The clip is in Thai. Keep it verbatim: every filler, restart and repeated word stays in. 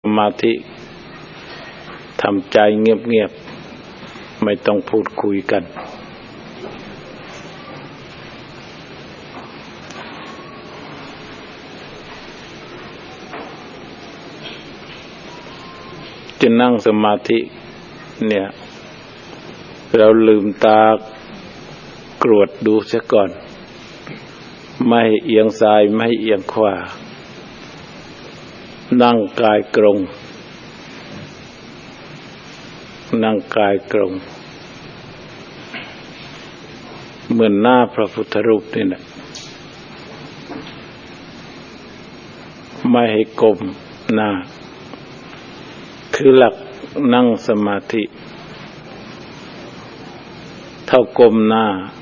สมาธิทำใจเงียบๆไม่ต้องพูดคุยกันจะนั่งสมาธิเนี่ยเราลืมตากรวดดูเสียก่อนไม่เอียงซ้ายไม่เอียงขวานั่งกายตรงนั่งกายตรงเหมือนหน้าพระพุทธรูปนี่แหละไม่ให้ก้มหน้าคือหลักนั่งสมาธิเท่าก้มหน้า